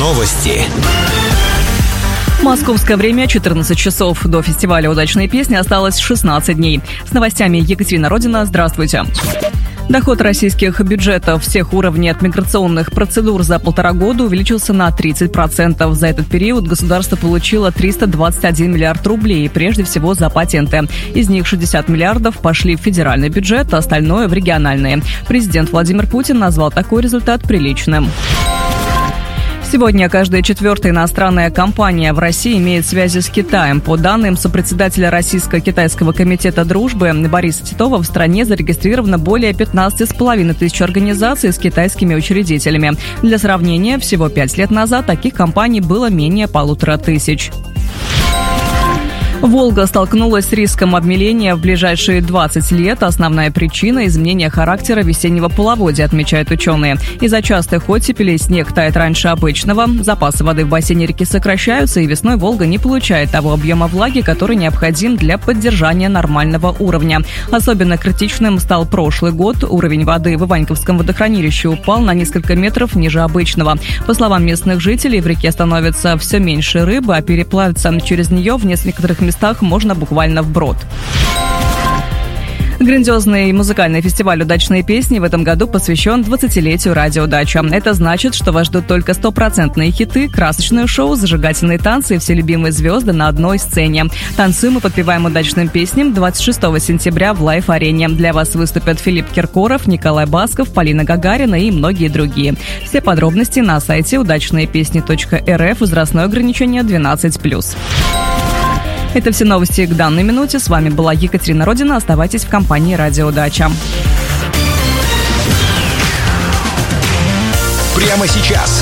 Новости. Московское время 14 часов. До фестиваля «Удачные песни» осталось 16 дней. С новостями Екатерина Родина. Здравствуйте. Доход российских бюджетов всех уровней от миграционных процедур за 1,5 года увеличился на 30%. За этот период государство получило 321 миллиард рублей, прежде всего за патенты. Из них 60 миллиардов пошли в федеральный бюджет, а остальное в региональные. Президент Владимир Путин назвал такой результат приличным. Сегодня каждая четвертая иностранная компания в России имеет связи с Китаем. По данным сопредседателя Российско-китайского комитета дружбы Бориса Титова, в стране зарегистрировано более 15,5 тысяч организаций с китайскими учредителями. Для сравнения, всего 5 лет назад таких компаний было менее 1500. Волга столкнулась с риском обмеления в ближайшие 20 лет. Основная причина – изменения характера весеннего половодья, отмечают ученые. Из-за частых оттепелей снег тает раньше обычного, запасы воды в бассейне реки сокращаются, и весной Волга не получает того объема влаги, который необходим для поддержания нормального уровня. Особенно критичным стал прошлый год. Уровень воды в Иваньковском водохранилище упал на несколько метров ниже обычного. По словам местных жителей, в реке становится все меньше рыбы, а переплавиться через нее в некоторых местах можно буквально вброд. Грандиозный музыкальный фестиваль «Удачные песни» в этом году посвящен 20-летию радио «Дача». Это значит, что вас ждут только стопроцентные хиты, красочное шоу, зажигательные танцы и все любимые звезды на одной сцене. Танцуем и подпеваем удачным песням 26 сентября в Лайф-арене. Для вас выступят Филипп Киркоров, Николай Басков, Полина Гагарина и многие другие. Все подробности на сайте удачныепесни.рф. Возрастное ограничение 12+. Это все новости к данной минуте. С вами была Екатерина Родина. Оставайтесь в компании «Радио Дача». Прямо сейчас